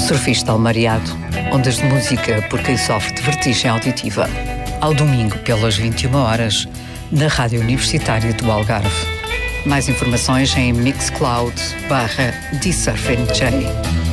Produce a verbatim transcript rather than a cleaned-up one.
Surfista Almariado, ondas de música por quem sofre de vertigem auditiva. Ao domingo, pelas vinte e uma horas, na Rádio Universitária do Algarve. Mais informações em Mixcloud barra DSurfNJ.